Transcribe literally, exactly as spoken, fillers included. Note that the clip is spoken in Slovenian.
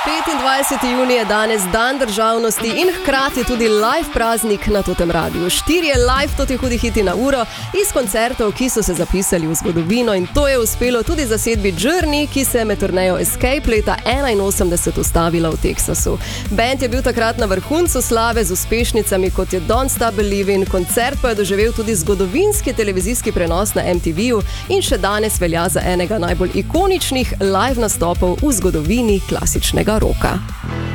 petindvajseti junij je danes dan državnosti in hkrati tudi live praznik na Totem Radiu. Štirje live Toti hudi hiti na uro iz koncertov, ki so se zapisali v zgodovino, in to je uspelo tudi zasedbi Journey, ki se je med turnejo Escape leta enainosemdeset ustavila v Teksasu. Band je bil takrat na vrhuncu slave z uspešnicami, kot je Don't Stop Believin', koncert pa je doživel tudi zgodovinski televizijski prenos na M T V-ju in še danes velja za enega najbolj ikoničnih live nastopov v zgodovini klasičnega roka.